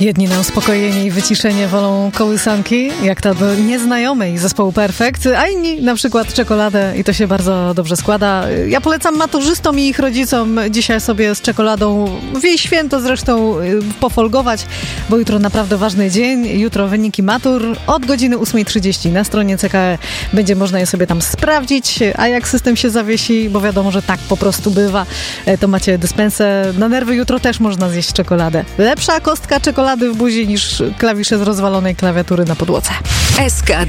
Jedni na uspokojenie i wyciszenie wolą kołysanki, jak ta do nieznajomej zespołu Perfekt, a inni na przykład czekoladę i to się bardzo dobrze składa. Ja polecam maturzystom i ich rodzicom dzisiaj sobie z czekoladą w jej święto zresztą pofolgować, bo jutro naprawdę ważny dzień. Jutro wyniki matur od godziny 8:30 na stronie CKE będzie można je sobie tam sprawdzić, a jak system się zawiesi, bo wiadomo, że tak po prostu bywa, to macie dyspensę na nerwy. Jutro też można zjeść czekoladę. Lepsza kostka czekolady w buzi niż klawisze z rozwalonej klawiatury na podłodze. SK